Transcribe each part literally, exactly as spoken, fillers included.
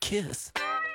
Kiss.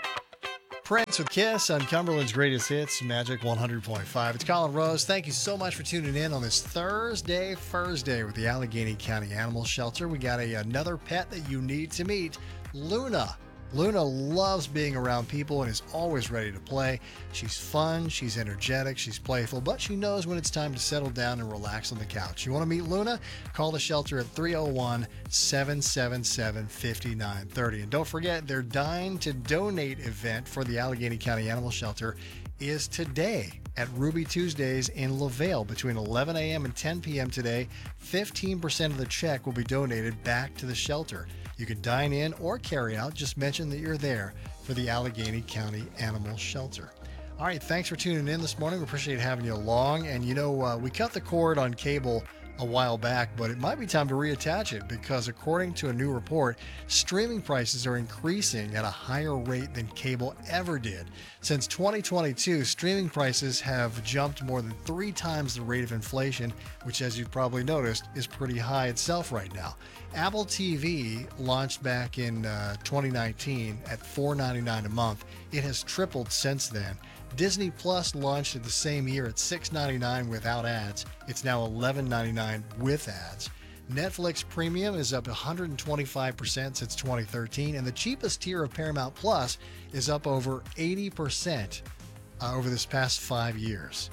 Prince with Kiss on Cumberland's Greatest Hits, Magic one hundred point five. It's Colin Rose. Thank you so much for tuning in on this Thursday, Thursday with the Allegheny County Animal Shelter. We got a, another pet that you need to meet, Luna. Luna loves being around people and is always ready to play. She's fun, she's energetic, she's playful, but she knows when it's time to settle down and relax on the couch. You want to meet Luna? Call the shelter at three oh one, seven seven seven, five nine three oh. And don't forget, their Dine to Donate event for the Allegheny County Animal Shelter is today at Ruby Tuesdays in LaVale between eleven a.m. and ten p.m. today. fifteen percent of the check will be donated back to the shelter. You can dine in or carry out. Just mention that you're there for the Allegheny County Animal Shelter. All right, thanks for tuning in this morning. We appreciate having you along. And, you know, uh, we cut the cord on cable a while back, but it might be time to reattach it because according to a new report, streaming prices are increasing at a higher rate than cable ever did. Since twenty twenty-two, streaming prices have jumped more than three times the rate of inflation, which, as you've probably noticed, is pretty high itself right now. Apple T V launched back in uh, twenty nineteen at four ninety-nine a month. It has tripled since then. Disney Plus launched in the same year at six ninety-nine without ads. It's now eleven ninety-nine with ads. Netflix Premium is up one hundred twenty-five percent since twenty thirteen, and the cheapest tier of Paramount Plus is up over eighty percent uh, over this past five years.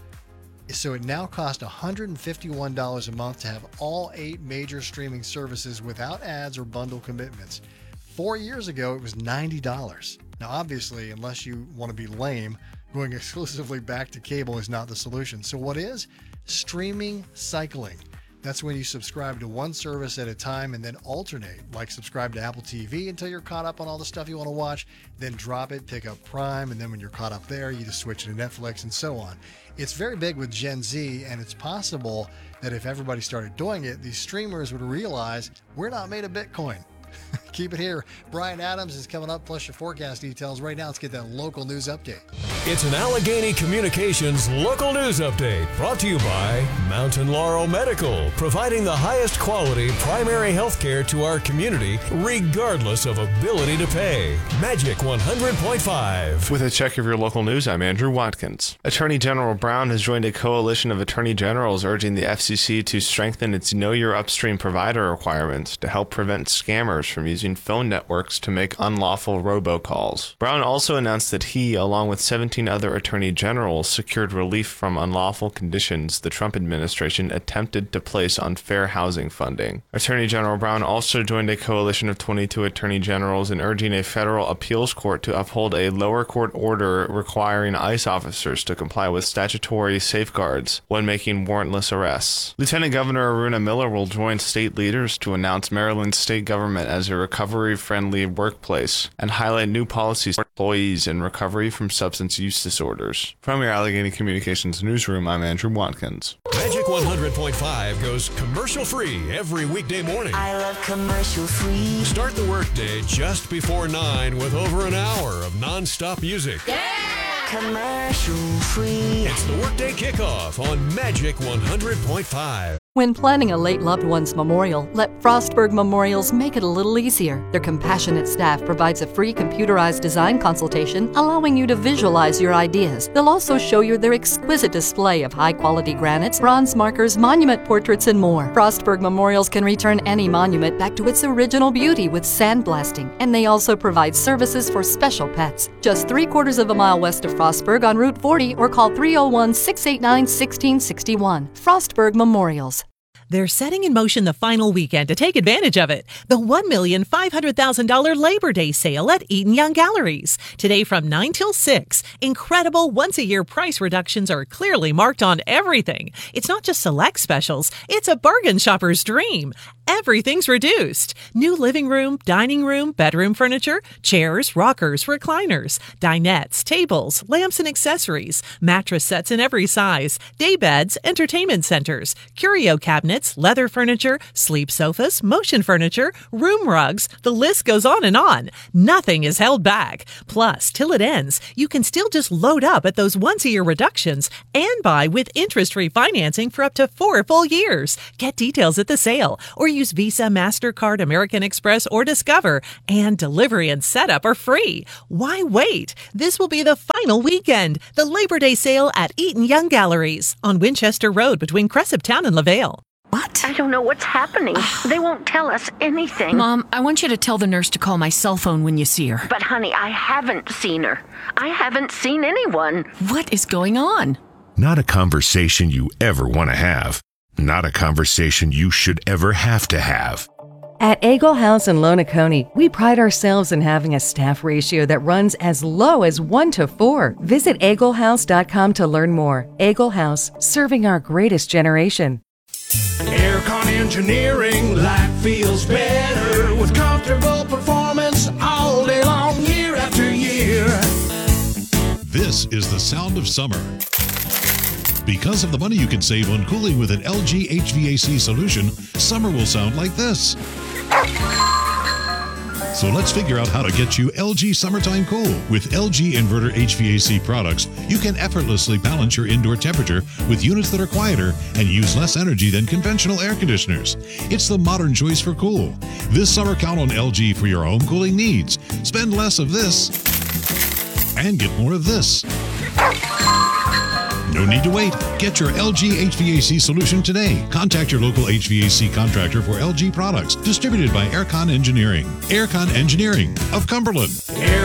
So it now costs one hundred fifty-one dollars a month to have all eight major streaming services without ads or bundle commitments. Four years ago, it was ninety dollars. Now, obviously, unless you want to be lame, going exclusively back to cable is not the solution. So what is? Streaming cycling. That's when you subscribe to one service at a time and then alternate, like subscribe to Apple T V until you're caught up on all the stuff you want to watch, then drop it, pick up Prime, and then when you're caught up there, you just switch to Netflix and so on. It's very big with Gen Z, and it's possible that if everybody started doing it, these streamers would realize we're not made of Bitcoin. Keep it here. Brian Adams is coming up, plus your forecast details. Right now, let's get that local news update. It's an Allegheny Communications local news update brought to you by Mountain Laurel Medical, providing the highest quality primary health care to our community, regardless of ability to pay. Magic one hundred point five. With a check of your local news, I'm Andrew Watkins. Attorney General Brown has joined a coalition of attorney generals urging the F C C to strengthen its Know Your Upstream provider requirements to help prevent scammers from using phone networks to make unlawful robocalls. Brown also announced that he, along with seventeen other attorney generals, secured relief from unlawful conditions the Trump administration attempted to place on fair housing funding. Attorney General Brown also joined a coalition of twenty-two attorney generals in urging a federal appeals court to uphold a lower court order requiring ICE officers to comply with statutory safeguards when making warrantless arrests. Lieutenant Governor Aruna Miller will join state leaders to announce Maryland's state government as a recovery-friendly workplace and highlight new policies for employees in recovery from substance use disorders. From your Allegheny Communications newsroom, I'm Andrew Watkins. Magic one hundred point five goes commercial-free every weekday morning. I love commercial-free. Start the workday just before nine with over an hour of non-stop music. Yeah! Commercial-free. It's the workday kickoff on Magic one hundred point five. When planning a late loved one's memorial, let Frostburg Memorials make it a little easier. Their compassionate staff provides a free computerized design consultation, allowing you to visualize your ideas. They'll also show you their exquisite display of high-quality granites, bronze markers, monument portraits, and more. Frostburg Memorials can return any monument back to its original beauty with sandblasting, and they also provide services for special pets. Just three quarters of a mile west of Frostburg on Route forty, or call three oh one, six eight nine, one six six one. Frostburg Memorials. They're setting in motion the final weekend to take advantage of it. The one million five hundred thousand dollars Labor Day sale at Eaton Young Galleries. Today from nine till six. Incredible once-a-year price reductions are clearly marked on everything. It's not just select specials. It's a bargain shopper's dream. Everything's reduced. New living room, dining room, bedroom furniture, chairs, rockers, recliners, dinettes, tables, lamps and accessories, mattress sets in every size, day beds, entertainment centers, curio cabinets, leather furniture, sleep sofas, motion furniture, room rugs. The list goes on and on. Nothing is held back. Plus, till it ends, you can still just load up at those once-a-year reductions and buy with interest-free financing for up to four full years. Get details at the sale, or use Visa, MasterCard, American Express, or Discover, and delivery and setup are free. Why wait? This will be the final weekend, the Labor Day sale at Eaton Young Galleries on Winchester Road between Cresaptown and LaVale. What? I don't know what's happening. They won't tell us anything. Mom, I want you to tell the nurse to call my cell phone when you see her. But honey, I haven't seen her. I haven't seen anyone. What is going on? Not a conversation you ever want to have. Not a conversation you should ever have to have. At Eagle House in Lonacone, we pride ourselves in having a staff ratio that runs as low as one to four. Visit eagle house dot com to learn more. Eagle House, serving our greatest generation. Aircon Engineering, life feels better with comfortable performance all day long, year after year. This is the sound of summer. Because of the money you can save on cooling with an L G H V A C solution, summer will sound like this. So let's figure out how to get you L G Summertime Cool. With L G Inverter H V A C products, you can effortlessly balance your indoor temperature with units that are quieter and use less energy than conventional air conditioners. It's the modern choice for cool. This summer, count on L G for your home cooling needs. Spend less of this and get more of this. No need to wait. Get your L G H V A C solution today. Contact your local H V A C contractor for L G products. Distributed by Aircon Engineering. Aircon Engineering of Cumberland. Air